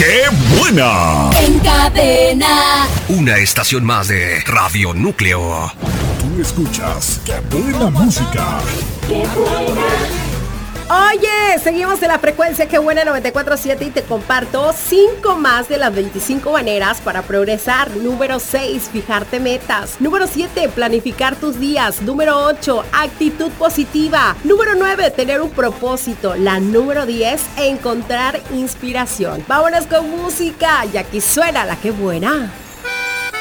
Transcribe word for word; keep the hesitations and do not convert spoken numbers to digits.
¡Qué buena! En Cadena. Una estación más de Radio Núcleo. Tú escuchas ¡Qué buena música! ¡Qué buena! Oye, seguimos en la frecuencia Que Buena noventa y cuatro punto siete y te comparto cinco más de las veinticinco maneras para progresar. Número seis, fijarte metas. Número siete, planificar tus días. Número ocho, actitud positiva. Número nueve, tener un propósito. La número diez, encontrar inspiración. Vámonos con música y aquí suena la Que Buena.